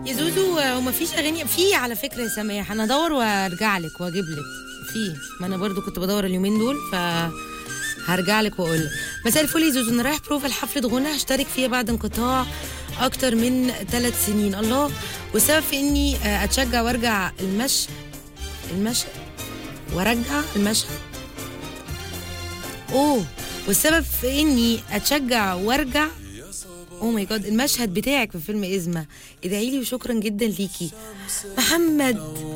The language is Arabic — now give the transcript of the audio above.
يا زوزو ومفيش اغاني في على فكره يا سماح، انا ادور وارجع لك واجيب لك في، ما انا برضو كنت بدور اليومين دول هرجع لك واقول لك. مساء الفل يا زوزو، انا رايح بروفا لحفله غنى هشترك فيها بعد انقطاع اكتر من 3 سنين. الله. والسبب في اني اتشجع وارجع المشهد وارجع المشهد. والسبب في اني اتشجع وارجع ماي جاد المشهد بتاعك في فيلم إزمة. ادعي لي وشكرا جدا ليكي محمد.